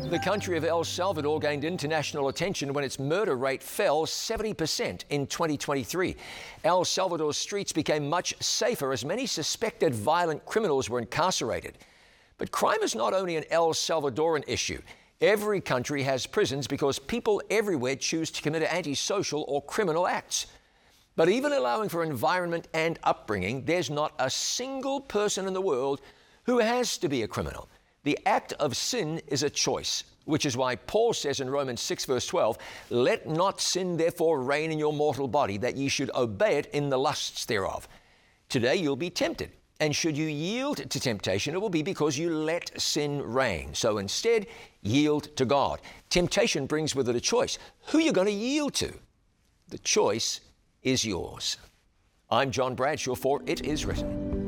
The country of El Salvador gained international attention when its murder rate fell 70% in 2023. El Salvador's streets became much safer as many suspected violent criminals were incarcerated. But crime is not only an El Salvadoran issue. Every country has prisons because people everywhere choose to commit antisocial or criminal acts. But even allowing for environment and upbringing, there's not a single person in the world who has to be a criminal. The act of sin is a choice, which is why Paul says in Romans 6 verse 12, "Let not sin therefore reign in your mortal body, that ye should obey it in the lusts thereof." Today you'll be tempted, and should you yield to temptation, it will be because you let sin reign. So instead, yield to God. Temptation brings with it a choice. Who are you going to yield to? The choice is yours. I'm John Bradshaw for It Is Written.